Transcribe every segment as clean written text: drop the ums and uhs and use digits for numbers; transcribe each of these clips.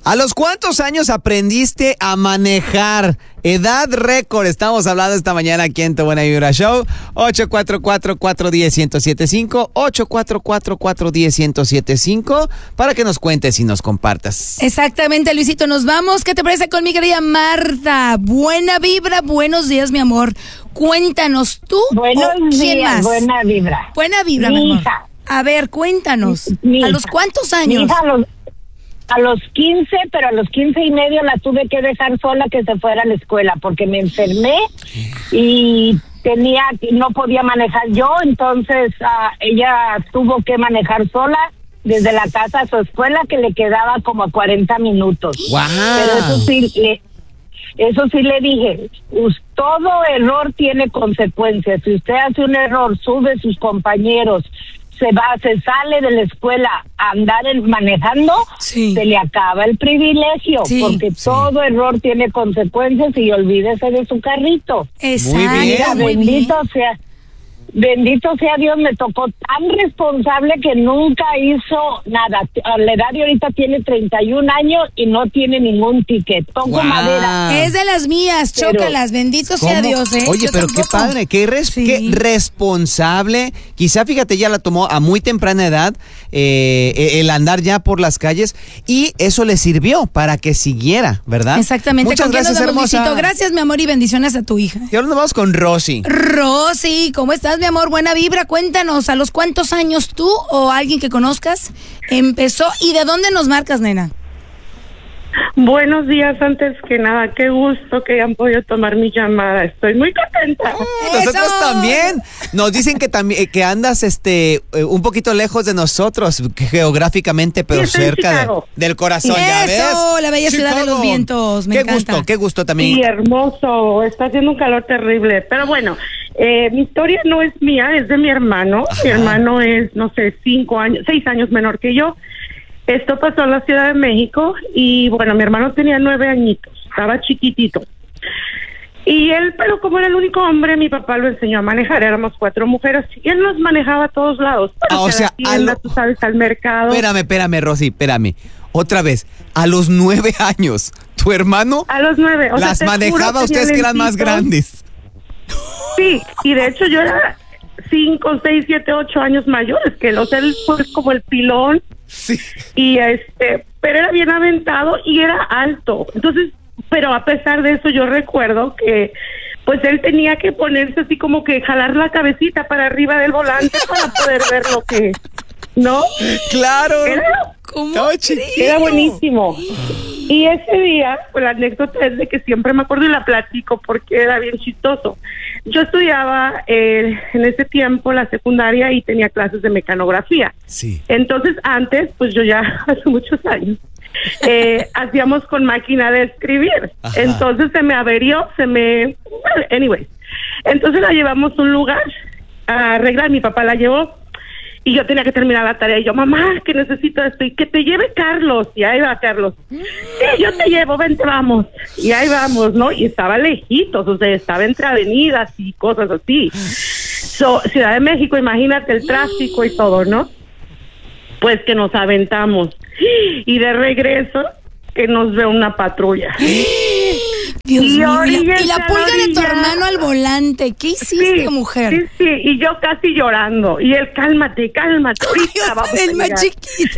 ¿A los cuántos años aprendiste a manejar? Edad récord, estamos hablando esta mañana aquí en Tu Buena Vibra Show. 844-410-1075, 844-410-1075, para que nos cuentes y nos compartas. Exactamente, Luisito, nos vamos. ¿Qué te parece con mi querida Marta? Buena vibra, buenos días, mi amor. Cuéntanos, ¿tú buenos o quién días, más? Buena vibra. Buena vibra, mi amor. A ver, cuéntanos. ¿A los cuántos años? Mi hija, a los 15, pero a los 15 y medio la tuve que dejar sola que se fuera a la escuela porque me enfermé y no podía manejar yo, entonces ella tuvo que manejar sola desde la casa a su escuela, que le quedaba como a 40 minutos. ¡Wow! Pero eso sí le dije, todo error tiene consecuencias. Si usted hace un error, sube sus compañeros, se sale de la escuela a andar manejando, sí, se le acaba el privilegio, sí, porque sí, todo error tiene consecuencias y olvídese de su carrito. Exacto. Muy bien. Bendito sea Dios, me tocó tan responsable que nunca hizo nada. A la edad de ahorita tiene 31 años y no tiene ningún ticket. Pongo madera. Es de las mías, chócalas, bendito sea Dios. Oye, yo pero tampoco. qué padre, qué responsable. Quizá, fíjate, ella la tomó a muy temprana edad, el andar ya por las calles, y eso le sirvió para que siguiera, ¿verdad? Exactamente. Muchas gracias, hermosa. Luisito? Gracias, mi amor, y bendiciones a tu hija. Y ahora nos vamos con Rosy. Rosy, ¿cómo estás, mi amor? Buena vibra, cuéntanos, ¿a los cuántos años tú o alguien que conozcas empezó y de dónde nos marcas, nena? Buenos días, antes que nada, qué gusto que hayan podido tomar mi llamada, estoy muy contenta. Nosotros también. Nos dicen que también que andas un poquito lejos de nosotros geográficamente, pero sí, cerca del corazón, ¿ya ves? Eso, la bella ciudad de los vientos, me encanta. Qué gusto también. Sí, hermoso, está haciendo un calor terrible, pero bueno, mi historia no es mía, es de mi hermano. Ajá. Mi hermano es, 6 años menor que yo. Esto pasó en la Ciudad de México y bueno, mi hermano tenía 9 añitos, estaba chiquitito. Y él, pero como era el único hombre, mi papá lo enseñó a manejar, éramos 4 mujeres y él nos manejaba a todos lados. O sea, tú sabes, al mercado. Espérame, Rosy, otra vez, a los 9 años, tu hermano a los 9, las manejaba a ustedes que eran más grandes. Sí, y de hecho yo era 5, 6, 7, 8 años mayores que él, o sea, él fue como el pilón. Sí. Y pero era bien aventado y era alto. Entonces, pero a pesar de eso yo recuerdo que pues él tenía que ponerse así como que jalar la cabecita para arriba del volante para poder ver lo que, ¿no? Claro. Era buenísimo. Y ese día, pues la anécdota es de que siempre me acuerdo y la platico porque era bien chistoso. Yo estudiaba en ese tiempo la secundaria y tenía clases de mecanografía. Sí. Entonces antes, pues yo ya hace muchos años, hacíamos con máquina de escribir. Ajá. Entonces se me averió, anyways. Entonces la llevamos a un lugar a arreglar, mi papá la llevó. Y yo tenía que terminar la tarea. Y yo, mamá, que necesito esto. Y que te lleve Carlos. Y ahí va Carlos. Sí, yo te llevo, vente, vamos. Y ahí vamos, ¿no? Y estaba lejitos, o sea, estaba entre avenidas y cosas así. Ciudad de México, imagínate el tráfico y todo, ¿no? Pues que nos aventamos. Y de regreso, que nos ve una patrulla. Dios mío, y la pulga de tu hermano al volante. ¿Qué hiciste, mujer? Sí, y yo casi llorando. Y él, cálmate, ahorita vamos a el más chiquito.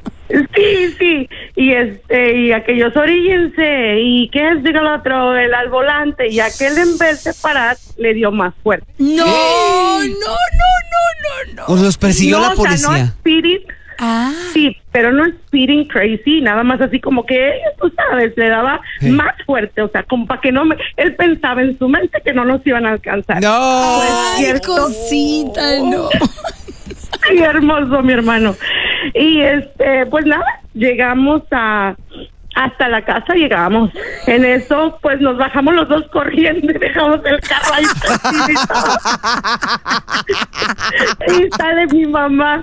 Sí, y aquellos, oríllense, y ¿qué es? Diga el otro, el al volante, y aquel en vez de parar, le dio más fuerte. No. Pues los persiguió la policía. O sea, no speeding. Sí, pero no speeding crazy, nada más así como que, tú sabes, le daba más fuerte, o sea, como para que él pensaba en su mente que no nos iban a alcanzar. No. Pues, cosita, no. Sí, hermoso, mi hermano. Y pues nada, llegamos hasta la casa, llegamos. En eso, pues nos bajamos los dos corriendo y dejamos el carro ahí. Y sale mi mamá.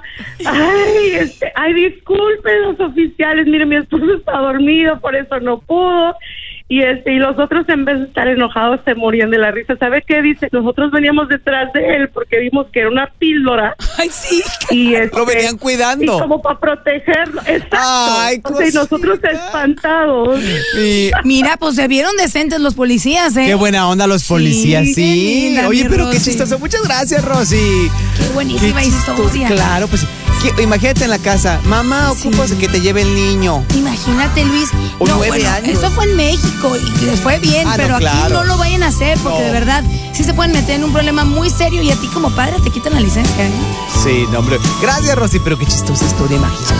Ay, disculpen los oficiales, mire, mi esposo está dormido, por eso no pudo. Y los otros, en vez de estar enojados, se morían de la risa. ¿Sabe qué dice? Nosotros veníamos detrás de él porque vimos que era una píldora. Ay, sí. Y lo venían cuidando. Y como para protegerlo. Exacto. Ay, y nosotros espantados. Mira, pues se vieron decentes los policías, ¿eh? Qué buena onda los policías, sí. Qué linda, Oye, mi pero qué Rosy. chistoso. Muchas gracias, Rosy. Qué buenísima Qué chistoso. historia. Claro, pues imagínate en la casa, mamá, ocupas de que te lleve el niño. Imagínate, Luis. O 9 años. Eso fue en México y les fue bien, pero no, aquí claro. no lo vayan a hacer porque de verdad sí se pueden meter en un problema muy serio y a ti como padre te quitan la licencia, ¿eh? Sí, no, hombre. Gracias, Rosy, pero qué chistosa historia, imagínate.